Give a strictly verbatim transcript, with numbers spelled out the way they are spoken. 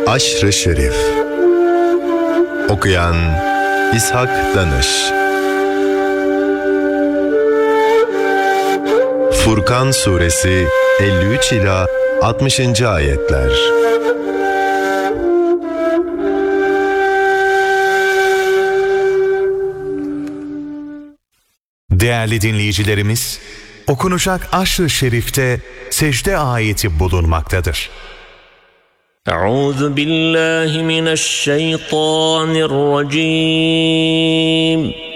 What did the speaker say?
Aşr-ı Şerif. Okuyan İshak Danış. Furkan Suresi elli üç ila altmışıncı ayetler. Değerli dinleyicilerimiz, okunacak Aşr-ı Şerif'te secde ayeti bulunmaktadır. Euzu billahi mineşşeytanirracim.